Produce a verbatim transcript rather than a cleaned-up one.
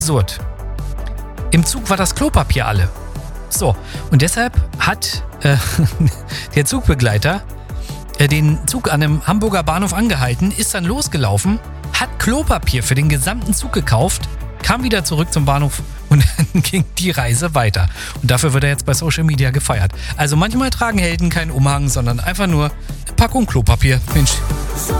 absurd. Im Zug war das Klopapier alle. So, und deshalb hat äh, der Zugbegleiter äh, den Zug an einem Hamburger Bahnhof angehalten, ist dann losgelaufen, hat Klopapier für den gesamten Zug gekauft, kam wieder zurück zum Bahnhof und dann ging die Reise weiter. Und dafür wird er jetzt bei Social Media gefeiert. Also manchmal tragen Helden keinen Umhang, sondern einfach nur eine Packung Klopapier. Mensch.